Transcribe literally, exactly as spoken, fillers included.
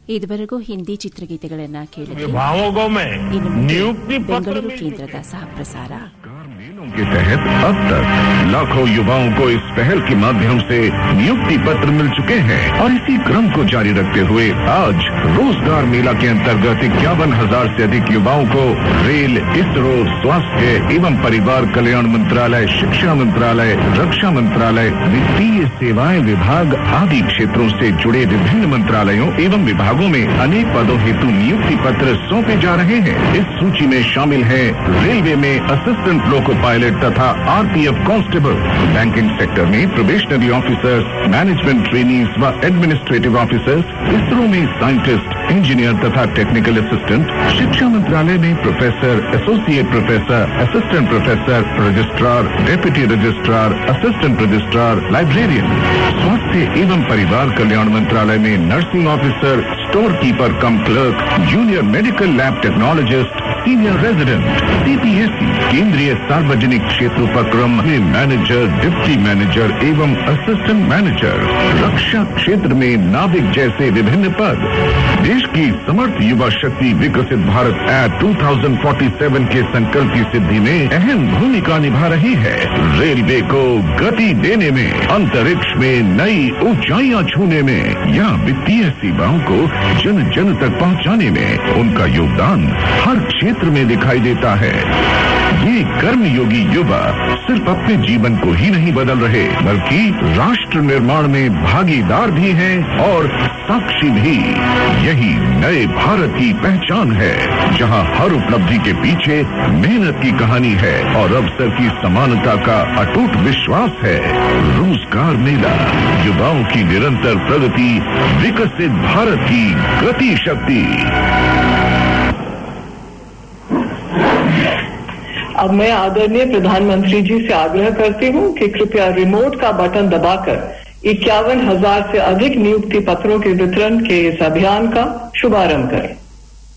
ಇದುವರೆಗೂ ಹಿಂದಿ ಚಿತ್ರಗೀತೆಗಳನ್ನ ಕೇಳಿದ್ರಿ. नियुक्ति ಬೆಂಗಳೂರು ಕೇಂದ್ರದ ಸಹ ಪ್ರಸಾರ. के तहत अब तक लाखों युवाओं को इस पहल के माध्यम से नियुक्ति पत्र मिल चुके हैं और इसी क्रम को जारी रखते हुए आज रोजगार मेला के अंतर्गत इक्यावन हजार से अधिक युवाओं को रेल, इसरो, स्वास्थ्य एवं परिवार कल्याण मंत्रालय, शिक्षा मंत्रालय, रक्षा मंत्रालय, वित्तीय सेवाएं विभाग आदि क्षेत्रों से जुड़े विभिन्न मंत्रालयों एवं विभागों में अनेक पदों हेतु नियुक्ति पत्र सौंपे जा रहे हैं। इस सूची में शामिल है रेलवे में असिस्टेंट लोको पायलट तथा आरपीएफ कांस्टेबल, बैंकिंग सेक्टर में प्रोबेशनरी ऑफिसर्स, मैनेजमेंट ट्रेनीज व एडमिनिस्ट्रेटिव ऑफिसर्स, इसरो में साइंटिस्ट, इंजीनियर तथा टेक्निकल असिस्टेंट, शिक्षा मंत्रालय में professor, associate professor, assistant professor, registrar, deputy registrar, assistant registrar, librarian, स्वास्थ्य एवं परिवार कल्याण मंत्रालय में नर्सिंग ऑफिसर, स्टोर कीपर कम clerk, junior medical lab technologist, senior resident, CPSC, केंद्रीय सार्वजनिक क्षेत्र उपक्रम में मैनेजर, डिप्टी मैनेजर एवं असिस्टेंट मैनेजर, रक्षा क्षेत्र में नाविक जैसे विभिन्न पद। देश की समर्थ युवा शक्ति विकसित भारत एक्ट दो हज़ार सैंतालीस के संकल्प की सिद्धि में अहम भूमिका निभा रही है। रेलवे को गति देने में, अंतरिक्ष में नई ऊंचाइयां छूने में या वित्तीय सेवाओं को जन जन तक पहुंचाने में उनका योगदान हर क्षेत्र में दिखाई देता है। ये कर्मयोगी युवा सिर्फ अपने जीवन को ही नहीं बदल रहे बल्कि राष्ट्र निर्माण में भागीदार भी हैं और साक्षी भी। यही नए भारत की पहचान है जहां हर उपलब्धि के पीछे मेहनत की कहानी है और अवसर की समानता का अटूट विश्वास है। रोजगार मेला, युवाओं की निरंतर प्रगति, विकसित भारत की गति शक्ति। अब मैं आदरणीय प्रधानमंत्री जी से आग्रह करती हूं कि कृपया रिमोट का बटन दबाकर इक्यावन हजार से अधिक नियुक्ति पत्रों के वितरण के इस अभियान का शुभारंभ करें।